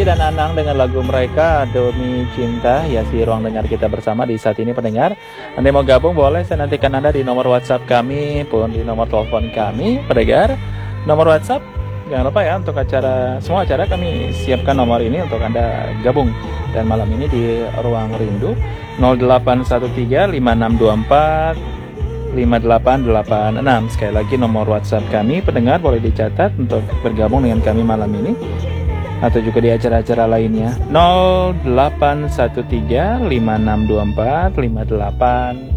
Dan Anang dengan lagu mereka Demi Cinta, ya si ruang dengar kita bersama di saat ini pendengar. Anda mau gabung boleh, saya nantikan Anda di nomor WhatsApp kami pun di nomor telepon kami pendengar. Nomor WhatsApp jangan lupa ya, untuk semua acara kami siapkan nomor ini untuk Anda gabung. Dan malam ini di Ruang Rindu 0813 5624 5886. Sekali lagi nomor WhatsApp kami pendengar boleh dicatat untuk bergabung dengan kami malam ini atau juga di acara-acara lainnya. 0813 5624 5886.